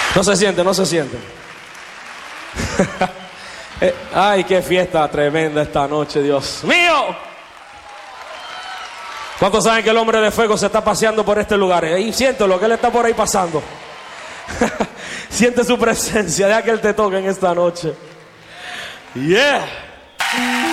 No se siente, no se siente. Ay, qué fiesta tremenda esta noche, Dios mío. ¿Cuántos saben que el hombre de fuego se está paseando por este lugar? Y siento lo que él está por ahí pasando. Siente su presencia, deja que él te toque en esta noche. Yeah.